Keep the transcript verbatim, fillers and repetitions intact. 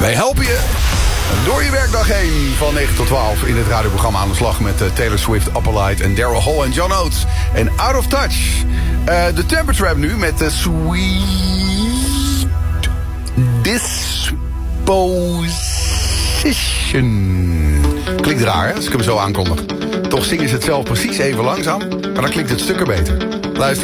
Wij helpen je door je werkdag heen van negen tot twaalf in het radioprogramma aan de slag met uh, Taylor Swift, Appolite en Daryl Hall en John Oates. En Out of Touch. Uh, de Temper Trap nu met de Sweet Disposition. Klinkt raar, hè, als ik hem zo aankondig. Toch zingen ze het zelf precies even langzaam, maar dan klinkt het stukken beter. Luister.